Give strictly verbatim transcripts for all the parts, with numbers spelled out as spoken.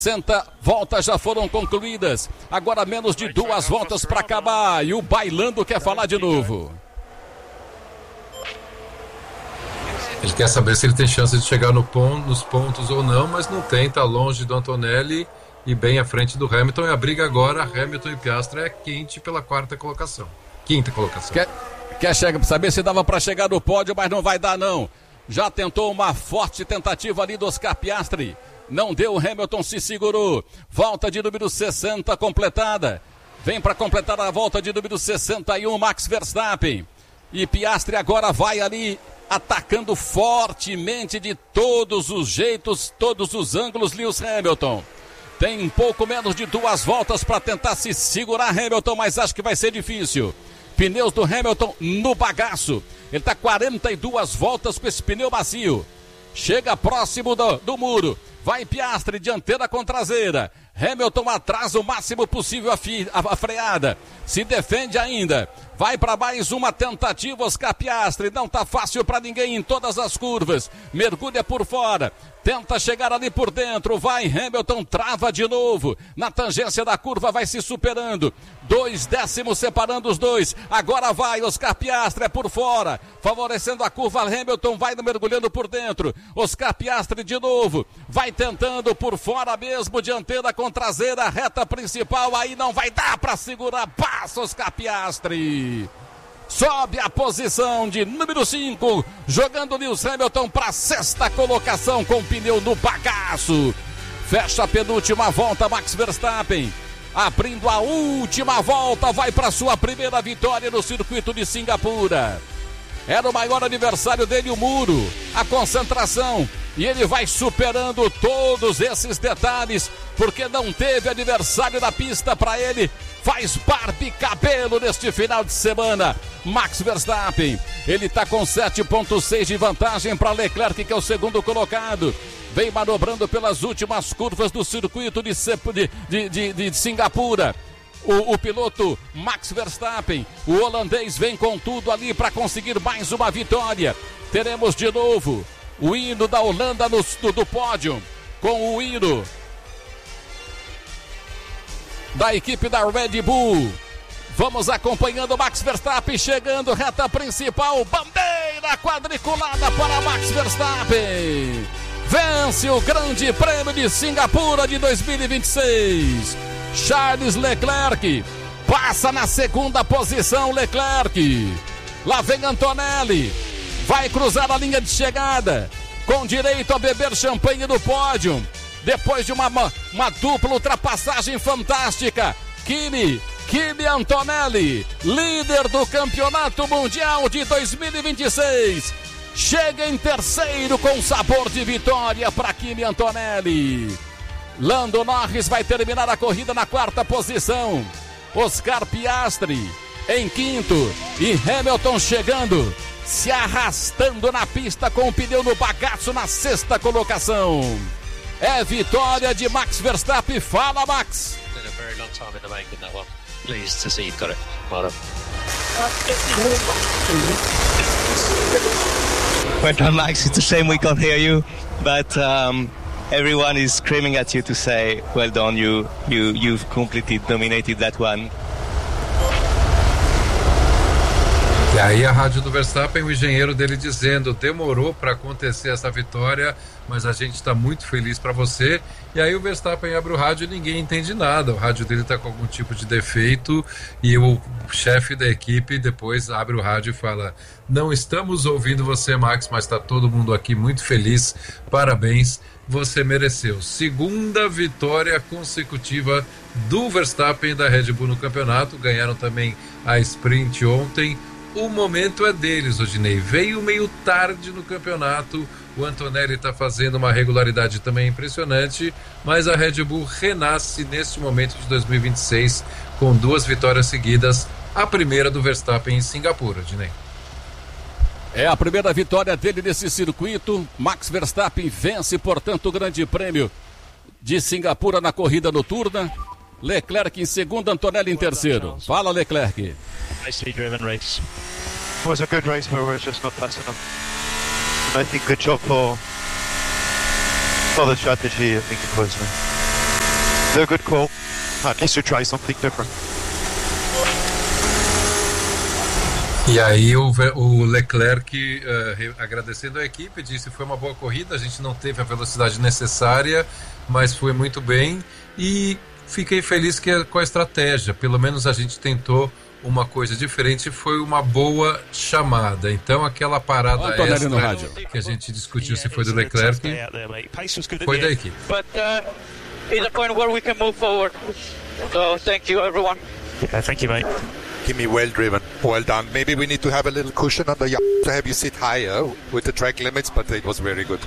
sessenta voltas já foram concluídas. Agora menos de duas voltas para acabar. E o Bailando quer falar de novo. Ele quer saber se ele tem chance de chegar no ponto, nos pontos ou não, mas não tem, está longe do Antonelli e bem à frente do Hamilton. E a briga agora, Hamilton e Piastri, é quente pela quarta colocação. Quinta colocação. Quer, quer chegar, saber se dava para chegar no pódio, mas não vai dar não. Já tentou uma forte tentativa ali do Oscar Piastri. Não deu, o Hamilton se segurou. Volta de número sessenta completada. Vem para completar a volta de número sessenta e um, Max Verstappen. E Piastri agora vai ali atacando fortemente de todos os jeitos, todos os ângulos, Lewis Hamilton. Tem um pouco menos de duas voltas para tentar se segurar, Hamilton, mas acho que vai ser difícil. Pneus do Hamilton no bagaço. Ele está quarenta e duas voltas com esse pneu macio. Chega próximo do, do muro. Vai Piastri, dianteira com traseira. Hamilton atrasa o máximo possível a, fi, a, a freada. Se defende ainda. Vai para mais uma tentativa, Oscar Piastri. Não tá fácil para ninguém em todas as curvas. Mergulha por fora. Tenta chegar ali por dentro. Vai Hamilton, trava de novo. Na tangência da curva vai se superando. Dois décimos separando os dois. Agora vai Oscar Piastri, é por fora. Favorecendo a curva, Hamilton vai mergulhando por dentro. Oscar Piastri de novo. Vai tentando por fora mesmo, dianteira com traseira, reta principal. Aí não vai dar para segurar. Passa Oscar Piastri. Sobe a posição de número cinco, jogando Lewis Hamilton para a sexta colocação com o pneu no bagaço. Fecha a penúltima volta, Max Verstappen. Abrindo a última volta, vai para sua primeira vitória no circuito de Singapura. Era o maior aniversário dele, o muro, a concentração. E ele vai superando todos esses detalhes, porque não teve aniversário da pista para ele. Faz barba e cabelo neste final de semana. Max Verstappen, ele está com sete ponto seis de vantagem para Leclerc, que é o segundo colocado. Vem manobrando pelas últimas curvas do circuito de, de, de, de Singapura. O, o piloto Max Verstappen, o holandês, vem com tudo ali para conseguir mais uma vitória. Teremos de novo o hino da Holanda no, do, do pódio, com o hino da equipe da Red Bull. Vamos acompanhando Max Verstappen chegando, reta principal, bandeira quadriculada para Max Verstappen. Vence o Grande Prêmio de Singapura de dois mil e vinte e seis. Charles Leclerc passa na segunda posição, Leclerc. Lá vem Antonelli, vai cruzar a linha de chegada, com direito a beber champanhe no pódio. Depois de uma, uma dupla ultrapassagem fantástica, Kimi, Kimi Antonelli, líder do Campeonato Mundial de dois mil e vinte e seis, chega em terceiro com sabor de vitória para Kimi Antonelli. Lando Norris vai terminar a corrida na quarta posição. Oscar Piastri em quinto e Hamilton chegando, se arrastando na pista com o pneu no bagaço na sexta colocação. É vitória de Max Verstappen. Fala, Max. Well done, Max. It's a shame we can't hear you, but um, everyone is screaming at you to say, well done, you, you, you've completely dominated that one. E aí a rádio do Verstappen, o engenheiro dele dizendo, demorou para acontecer essa vitória, mas a gente está muito feliz para você. E aí o Verstappen abre o rádio e ninguém entende nada, o rádio dele está com algum tipo de defeito e o chefe da equipe depois abre o rádio e fala, não estamos ouvindo você, Max, mas está todo mundo aqui muito feliz, parabéns, você mereceu. Segunda vitória consecutiva do Verstappen da Red Bull no campeonato, ganharam também a sprint ontem. O momento é deles, Odinei. Veio meio tarde no campeonato. O Antonelli está fazendo uma regularidade também impressionante, mas a Red Bull renasce neste momento de dois mil e vinte e seis com duas vitórias seguidas. A primeira do Verstappen em Singapura, Odinei. É a primeira vitória dele nesse circuito. Max Verstappen vence, portanto, o Grande Prêmio de Singapura na corrida noturna. Leclerc em segundo, Antonelli em terceiro. Fala, Leclerc. Nicely driven race. It was a good race, but we were just not fast enough. I think good job for for the strategy. I think it was. Uh, No good call. At least you try something different. E aí o, o Leclerc, uh, agradecendo a equipe, disse que foi uma boa corrida, a gente não teve a velocidade necessária, mas foi muito bem e fiquei feliz que, com a estratégia, pelo menos a gente tentou uma coisa diferente, foi uma boa chamada. Então aquela parada extra no rádio que a gente discutiu se foi do Leclerc, foi da equipe. But uh, it's a point where we can move forward. So thank you everyone. Yeah, thank you, mate. Kimi, well driven, well done. Maybe we need to have a little cushion on the yacht to have you sit higher with the track limits, but it was very good.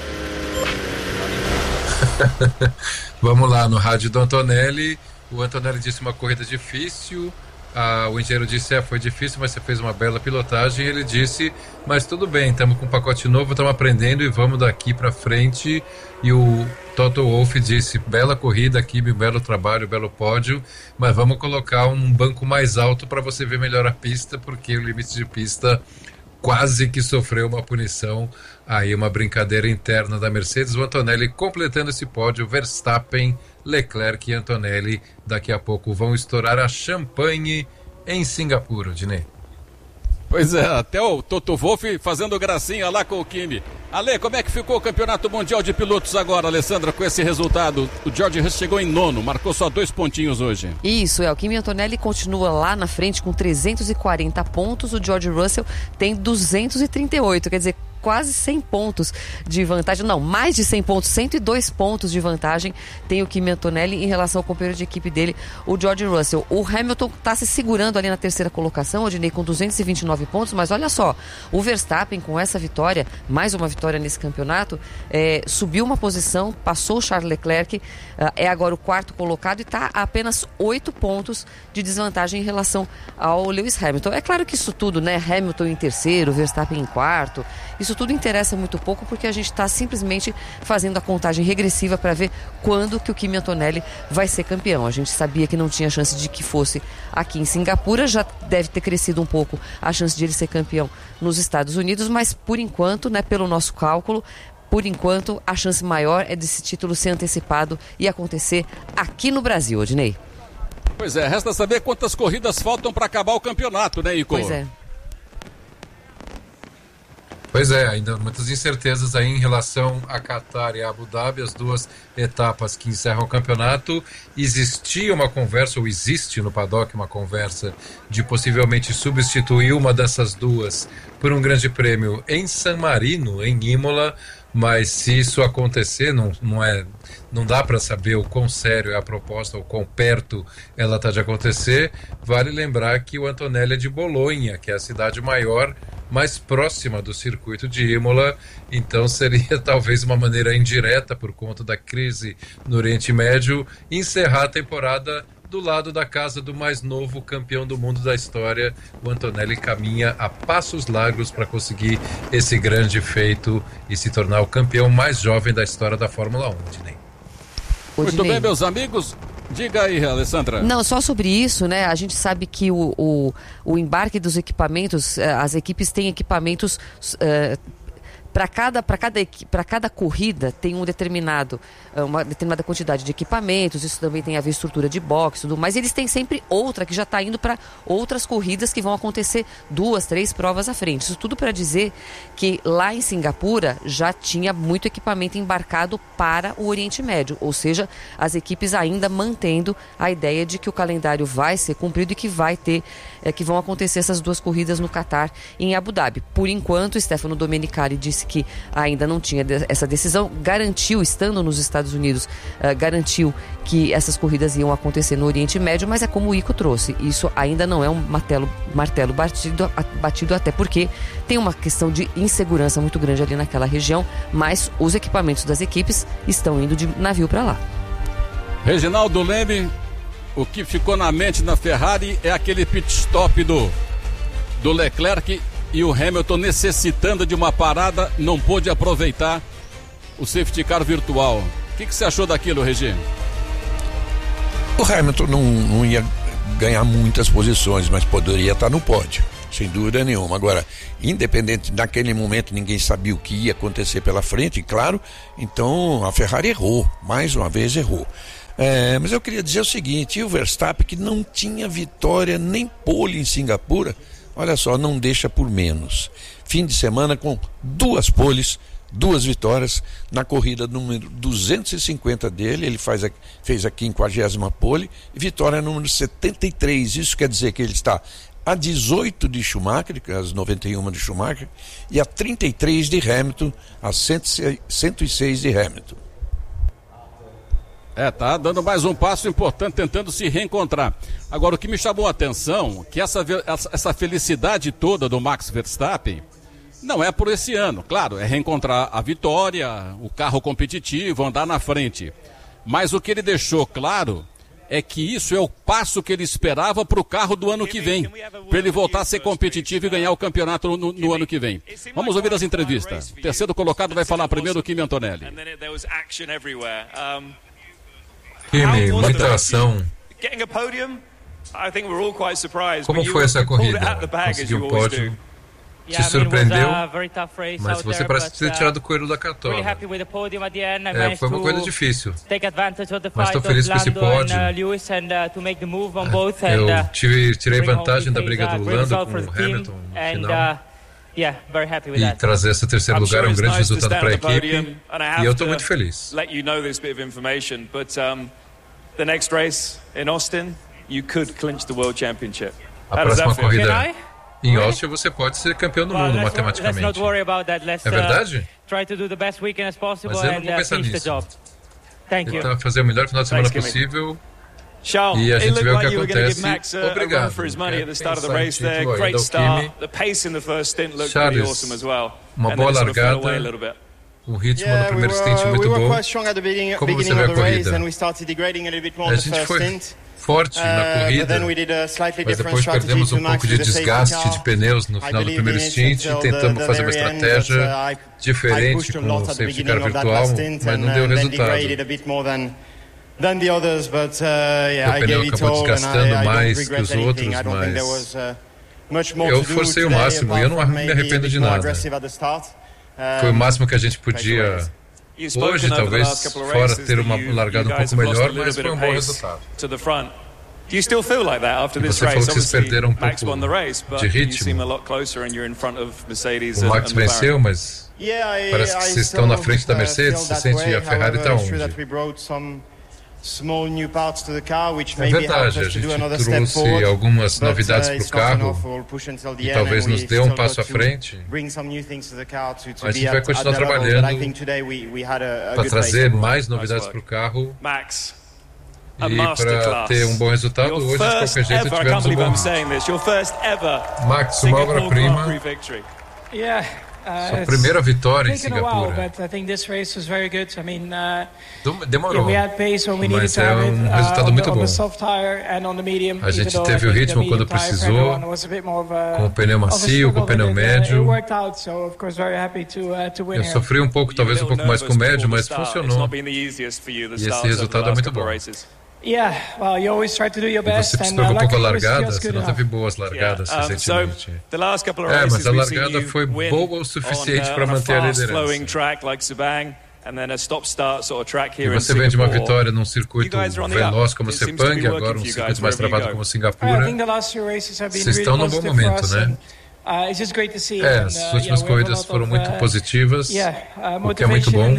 Vamos lá, no rádio do Antonelli. O Antonelli disse uma corrida difícil. Ah, o engenheiro disse, é, foi difícil, mas você fez uma bela pilotagem. E ele disse, mas tudo bem, estamos com um pacote novo, estamos aprendendo e vamos daqui para frente. E o Toto Wolff disse, bela corrida aqui, belo trabalho, belo pódio, mas vamos colocar um banco mais alto para você ver melhor a pista, porque o limite de pista quase que sofreu uma punição. Aí uma brincadeira interna da Mercedes. O Antonelli completando esse pódio, Verstappen, Leclerc e Antonelli daqui a pouco vão estourar a champanhe em Singapura, Dinei. Pois é, até o Toto Wolff fazendo gracinha lá com o Kimi. Ale, como é que ficou o Campeonato Mundial de Pilotos agora, Alessandra, com esse resultado? O George Russell chegou em nono, marcou só dois pontinhos hoje. Isso, é, o Kimi Antonelli continua lá na frente com trezentos e quarenta pontos, o George Russell tem duzentos e trinta e oito, quer dizer, quase cem pontos de vantagem, não, mais de cem pontos, cento e dois pontos de vantagem tem o Kimi Antonelli em relação ao companheiro de equipe dele, o George Russell. O Hamilton está se segurando ali na terceira colocação, Odinei, com duzentos e vinte e nove pontos, mas olha só, o Verstappen com essa vitória, mais uma vitória nesse campeonato, é, subiu uma posição, passou o Charles Leclerc, é agora o quarto colocado e está a apenas oito pontos de desvantagem em relação ao Lewis Hamilton. É claro que isso tudo, né, Hamilton em terceiro, Verstappen em quarto, isso tudo interessa muito pouco porque a gente está simplesmente fazendo a contagem regressiva para ver quando que o Kimi Antonelli vai ser campeão. A gente sabia que não tinha chance de que fosse aqui em Singapura, já deve ter crescido um pouco a chance de ele ser campeão nos Estados Unidos, mas por enquanto, né, pelo nosso cálculo, por enquanto a chance maior é desse título ser antecipado e acontecer aqui no Brasil, Odinei. Pois é, resta saber quantas corridas faltam para acabar o campeonato, né, Ico? Pois é. Pois é, ainda muitas incertezas aí em relação a Qatar e a Abu Dhabi, as duas etapas que encerram o campeonato. Existia uma conversa, ou existe no paddock uma conversa, de possivelmente substituir uma dessas duas por um grande prêmio em San Marino, em Imola, mas se isso acontecer, não, não, é, não dá para saber o quão sério é a proposta, ou quão perto ela está de acontecer. Vale lembrar que o Antonelli é de Bolonha, que é a cidade maior, mais próxima do circuito de Imola, então seria talvez uma maneira indireta, por conta da crise no Oriente Médio, encerrar a temporada do lado da casa do mais novo campeão do mundo da história. O Antonelli caminha a passos largos para conseguir esse grande feito e se tornar o campeão mais jovem da história da Fórmula um, Dinei. Muito bem, meus amigos. Diga aí, Alessandra. Não, só sobre isso, né? A gente sabe que o, o, o embarque dos equipamentos, as equipes têm equipamentos... Uh, Para cada, para cada, para cada corrida tem um determinado, uma determinada quantidade de equipamentos, isso também tem a ver estrutura de boxe, tudo mais. Eles têm sempre outra que já está indo para outras corridas que vão acontecer duas, três provas à frente. Isso tudo para dizer que lá em Singapura já tinha muito equipamento embarcado para o Oriente Médio, ou seja, as equipes ainda mantendo a ideia de que o calendário vai ser cumprido e que vai ter, é, que vão acontecer essas duas corridas no Qatar e em Abu Dhabi. Por enquanto, Stefano Domenicali disse que ainda não tinha essa decisão, garantiu, estando nos Estados Unidos, uh, garantiu que essas corridas iam acontecer no Oriente Médio, mas é como o Ico trouxe, isso ainda não é um martelo, martelo batido, batido, até porque tem uma questão de insegurança muito grande ali naquela região, mas os equipamentos das equipes estão indo de navio para lá. Reginaldo Leme, o que ficou na mente na Ferrari é aquele pit stop do, do Leclerc, e o Hamilton, necessitando de uma parada, não pôde aproveitar o safety car virtual. O que, que você achou daquilo, Regi? O Hamilton não, não ia ganhar muitas posições, mas poderia estar no pódio, sem dúvida nenhuma. Agora, independente, naquele momento ninguém sabia o que ia acontecer pela frente, claro, então a Ferrari errou, mais uma vez errou. É, mas eu queria dizer o seguinte, e o Verstappen, que não tinha vitória nem pole em Singapura, olha só, não deixa por menos. Fim de semana com duas poles, duas vitórias na corrida número duzentos e cinquenta dele, ele faz a, fez a quinquagésima pole, e vitória número setenta e três, isso quer dizer que ele está a dezoito de Schumacher, as noventa e um de Schumacher, e a trinta e três de Hamilton, a cento e seis de Hamilton. É, tá dando mais um passo importante, tentando se reencontrar. Agora, o que me chamou a atenção, que essa, essa felicidade toda do Max Verstappen não é por esse ano. Claro, é reencontrar a vitória, o carro competitivo, andar na frente. Mas o que ele deixou claro é que isso é o passo que ele esperava para o carro do ano que vem, para ele voltar a ser competitivo e ganhar o campeonato no, no ano que vem. Vamos ouvir as entrevistas. O terceiro colocado vai falar primeiro, o Kimi Antonelli. Kimi, muita ação. Como foi essa corrida? Conseguiu o pódio? Te surpreendeu? Mas você parece ter tirado o coelho da cartola. É, foi uma corrida difícil. Mas estou feliz com esse pódio. Eu tive, tirei vantagem da briga do Lando com o Hamilton no final. E trazer esse terceiro lugar é um grande resultado para a equipe. E eu estou muito feliz. A próxima corrida em Austin você pode ser campeão do mundo matematicamente. É verdade? Mas eu não vou pensar nisso. Tentar fazer o melhor final de semana possível. E a gente vê o que acontece. Obrigado. Charles, uma boa largada. O ritmo no primeiro stint muito bom. Como você vê a corrida? A gente foi forte na corrida, mas depois perdemos um pouco de desgaste de pneus no final do primeiro stint. Tentamos fazer uma estratégia diferente com o safety car virtual, mas não deu resultado. O pneu acabou desgastando mais que os outros, mas eu forcei o máximo e eu não me arrependo de nada. Foi o máximo que a gente podia hoje, talvez, fora ter uma largada um pouco melhor, mas foi um bom resultado. E você falou que vocês perderam um pouco de ritmo. O Max venceu, mas parece que vocês estão na frente da Mercedes. Você sente a Ferrari está onde? É verdade, a gente trouxe algumas novidades para o carro e talvez nos dê um passo à frente. A gente vai continuar trabalhando para trazer mais novidades para o carro e para ter um bom resultado. Hoje, de qualquer jeito, tivemos um bom resultado. Max, uma obra-prima. Sua primeira vitória em Singapura. Demorou, mas é um resultado muito bom. A gente teve o ritmo quando precisou, com o pneu macio, com o pneu médio. Eu sofri um pouco, talvez um pouco mais com o médio, mas funcionou. E esse resultado é muito bom. E você se preocupou com a largada? Você não teve boas largadas recentemente. É, mas a largada foi boa o suficiente para manter a liderança. E você vem de uma vitória num circuito veloz como o Sepang, agora um circuito mais travado como Singapura. Vocês estão num bom momento, né? É, as últimas corridas foram muito positivas, o que é muito bom.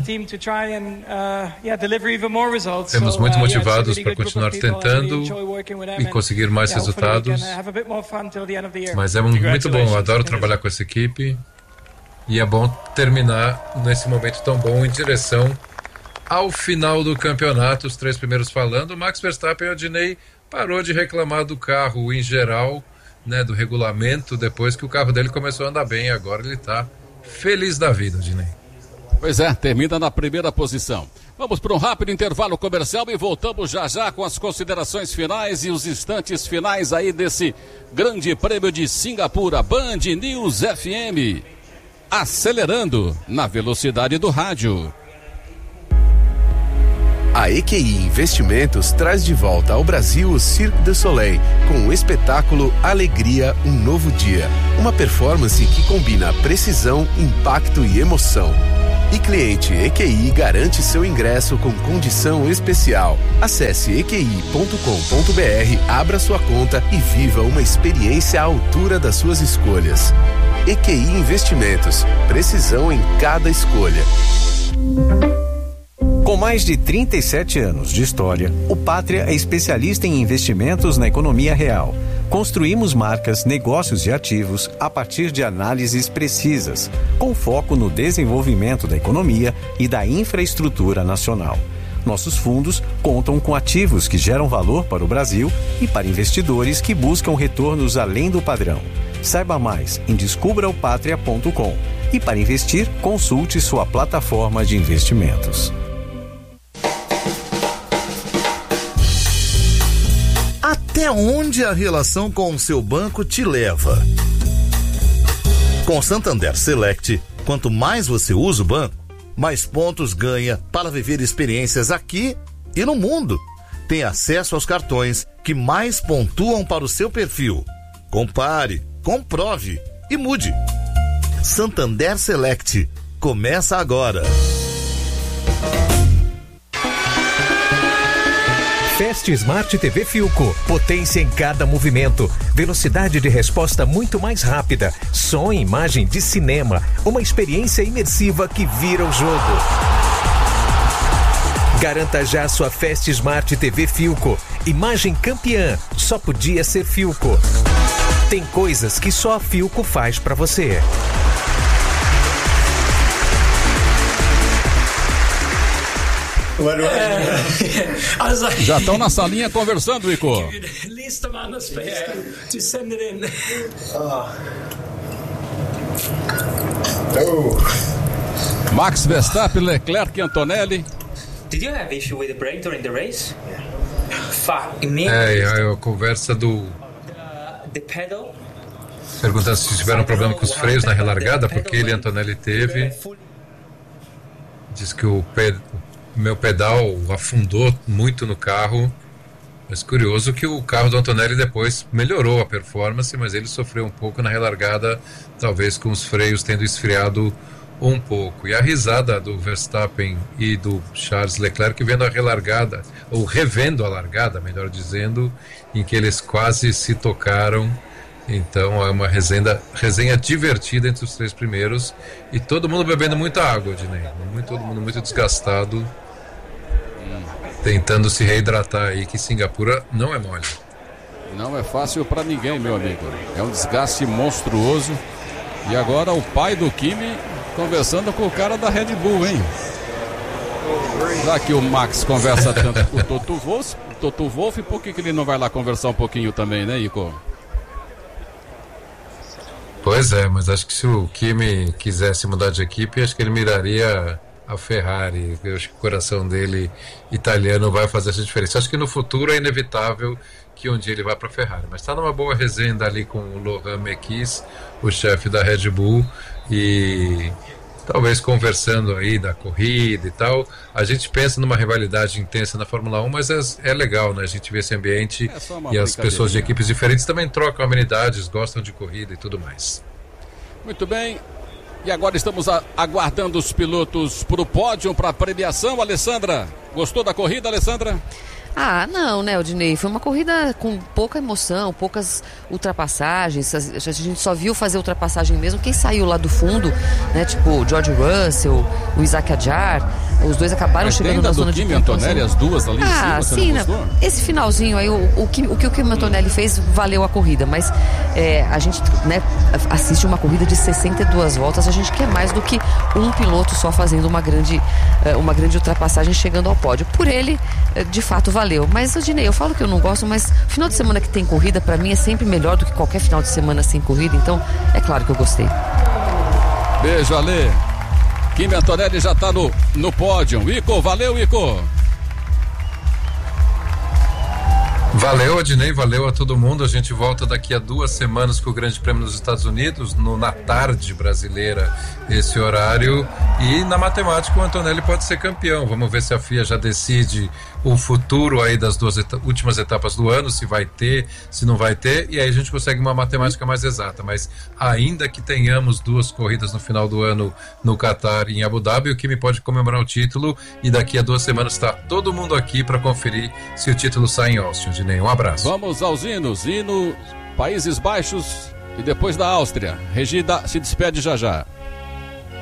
Temos muito motivados para continuar tentando e conseguir mais resultados. Mas é muito bom, eu adoro trabalhar com essa equipe. E é bom terminar nesse momento tão bom em direção ao final do campeonato. Os três primeiros falando, Max Verstappen e Adinei parou de reclamar do carro em geral, né, do regulamento, depois que o carro dele começou a andar bem. Agora ele está feliz da vida, Dinei. Pois é, termina na primeira posição. Vamos para um rápido intervalo comercial e voltamos já já com as considerações finais e os instantes finais aí desse grande prêmio de Singapura. Band News F M, acelerando na velocidade do rádio. A E Q I Investimentos traz de volta ao Brasil o Cirque du Soleil com o espetáculo Alegria, um Novo Dia. Uma performance que combina precisão, impacto e emoção. E cliente E Q I garante seu ingresso com condição especial. Acesse e q i ponto com ponto b r, abra sua conta e viva uma experiência à altura das suas escolhas. E Q I Investimentos. Precisão em cada escolha. Com mais de trinta e sete anos de história, o Pátria é especialista em investimentos na economia real. Construímos marcas, negócios e ativos a partir de análises precisas, com foco no desenvolvimento da economia e da infraestrutura nacional. Nossos fundos contam com ativos que geram valor para o Brasil e para investidores que buscam retornos além do padrão. Saiba mais em descubra o pátria ponto com e para investir, consulte sua plataforma de investimentos. Até onde a relação com o seu banco te leva? Com Santander Select, quanto mais você usa o banco, mais pontos ganha para viver experiências aqui e no mundo. Tem acesso aos cartões que mais pontuam para o seu perfil. Compare, comprove e mude. Santander Select. Começa agora. Fast Smart T V Philco, potência em cada movimento, velocidade de resposta muito mais rápida, som e imagem de cinema, uma experiência imersiva que vira o jogo. Garanta já sua Fast Smart T V Philco, imagem campeã, só podia ser Philco. Tem coisas que só a Philco faz pra você. Já estão na salinha conversando, Ico. Max Verstappen, Leclerc e Antonelli. Did you have issue with the brake during the race? Fuck me. É, é a conversa do... The pedal. Perguntando se tiveram problema com os freios na relargada, porque ele e Antonelli teve. Diz que o pé... meu pedal afundou muito no carro, mas curioso que o carro do Antonelli depois melhorou a performance, mas ele sofreu um pouco na relargada, talvez com os freios tendo esfriado um pouco. E a risada do Verstappen e do Charles Leclerc vendo a relargada, ou revendo a largada, melhor dizendo, em que eles quase se tocaram. Então é uma resenha, resenha divertida entre os três primeiros, e todo mundo bebendo muita água, Dinei. Muito, todo mundo muito desgastado, tentando se reidratar aí, que Singapura não é mole. Não é fácil para ninguém, meu amigo. É um desgaste monstruoso. E agora o pai do Kimi conversando com o cara da Red Bull, hein? Já que o Max conversa tanto com o Toto Wolff, Toto Wolff, por que, que ele não vai lá conversar um pouquinho também, né, Ico? Pois é, mas acho que se o Kimi quisesse mudar de equipe, acho que ele miraria a Ferrari. Eu acho que o coração dele italiano vai fazer essa diferença. Acho que no futuro é inevitável que um dia ele vá para a Ferrari, mas está numa boa resenha ali com o Laurent Mekies, o chefe da Red Bull, e talvez conversando aí da corrida e tal. A gente pensa numa rivalidade intensa na Fórmula um, mas é, é legal, né? A gente vê esse ambiente, é e as pessoas de equipes diferentes também trocam amenidades, gostam de corrida e tudo mais. Muito bem. E agora estamos a, aguardando os pilotos para o pódio, para a premiação. Alessandra, gostou da corrida, Alessandra? Ah, não, né, Odinei? Foi uma corrida com pouca emoção, poucas ultrapassagens. A gente só viu fazer ultrapassagem mesmo quem saiu lá do fundo, né? Tipo o George Russell, o Isaac Adjar. Os dois acabaram Mas chegando na zona de Kimi Antonelli, as duas ali ah, em cima, sim, né? Esse finalzinho aí, o, o, que, o que o Kimi Antonelli fez valeu a corrida, mas é, a gente, né, assiste uma corrida de sessenta e duas voltas, a gente quer mais do que um piloto só fazendo uma grande, uma grande ultrapassagem chegando ao pódio. Por ele, de fato, valeu. Mas, Odinei, eu falo que eu não gosto, mas final de semana que tem corrida, pra mim, é sempre melhor do que qualquer final de semana sem corrida, então é claro que eu gostei. Beijo, Ale. Kimi Antonelli já está no, no pódio. Ico, valeu, Ico. Valeu, Adnei, valeu a todo mundo. A gente volta daqui a duas semanas com o Grande Prêmio dos Estados Unidos, no, na tarde brasileira, esse horário. E na matemática o Antonelli pode ser campeão. Vamos ver se a F I A já decide o futuro aí das duas eta- últimas etapas do ano, se vai ter, se não vai ter, e aí a gente consegue uma matemática mais exata. Mas ainda que tenhamos duas corridas no final do ano no Qatar e em Abu Dhabi, o Kimi pode comemorar o título, e daqui a duas semanas está todo mundo aqui para conferir se o título sai em Austin. Dinei, um abraço. Vamos aos hinos, hino Países Baixos e depois da Áustria. Regida se despede já já.